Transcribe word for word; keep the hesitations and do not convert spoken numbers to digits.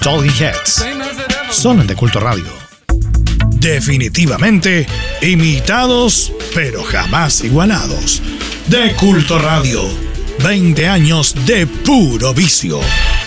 Talking Heads son de Culto Radio. Definitivamente imitados, pero jamás igualados. De Culto Radio, veinte años de puro vicio.